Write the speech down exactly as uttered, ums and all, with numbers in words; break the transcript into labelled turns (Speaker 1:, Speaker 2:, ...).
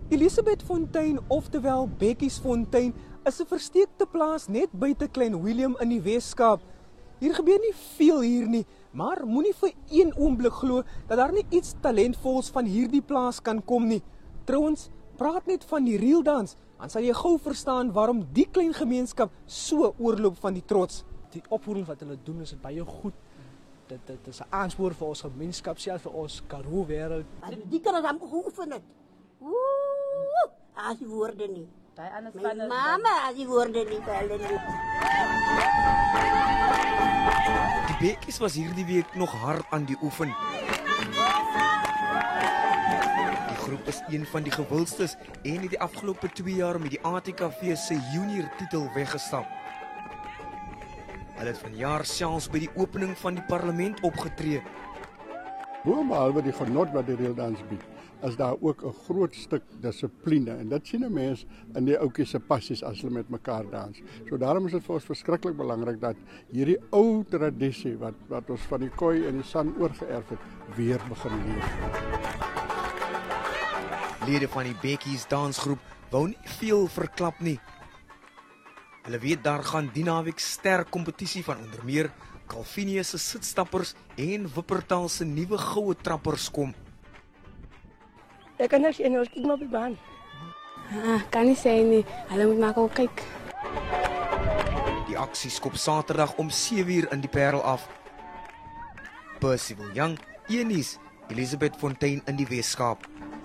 Speaker 1: Elisabethfontein, oftewel Bekkiesfontein, is 'n versteekte plaas net buite Klein Willem in die Weskaap. Hier gebeur nie veel hier nie, maar moenie vir een oomblik glo dat daar nie iets talentvols van hierdie plaas kan kom nie. Trouwens, praat net van die reeldans, dan sal jy gou verstaan waarom die klein gemeenskap so oorloop van die trots.
Speaker 2: Die opvoeding wat hulle doen is baie goed. Dit, dit is 'n aanspoor vir ons gemeenskap, selfs vir ons Karoo wêreld.
Speaker 3: Die kan ons amper geoefen het. Woe, as die woorde nie. My mama, as die woorde nie, hulle nie.
Speaker 4: Die Bekkies was hierdie week nog hard aan die oefen. Die groep is een van die gewildstes en het die afgelope twee jaar met die A T K V se junior titel weggestap. Hulle het vanjaar selfs by die opening van die parlement opgetree.
Speaker 5: Boonbehalwe die genot wat die reeldans bied, is daar ook 'n groot stuk dissipline en dit sien 'n mens in die ouetjies se passies as hulle met mekaar dans. So daarom is dit vir ons verskriklik belangrik dat hierdie ou tradisie wat wat ons van die koi en die san oorgeerf het, weer begin leef.
Speaker 4: Lede van die Bekkies dansgroep wou nie veel verklap nie. Hulle weet daar gaan die naweek sterk kompetisie van onder meer Calvinia se sitstappers en Wuppertal se nuwe goue trappers kom.
Speaker 6: Ek kan niks en ons kyk maar op die baan.
Speaker 7: Ah, kan nie sê nie. Hulle moet maar gou kyk.
Speaker 4: Die aksie skop Saterdag om sewe uur in die Parel af. Percival Young, Eunice, Elisabethfontein in die Weskaap.